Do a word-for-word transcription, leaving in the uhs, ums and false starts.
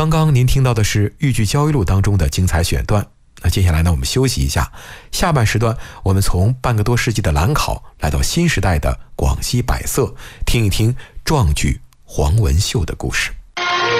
刚刚您听到的是豫剧交谊录当中的精彩选段。那接下来呢，我们休息一下，下半时段我们从半个多世纪的兰考来到新时代的广西百色，听一听壮举黄文秀的故事。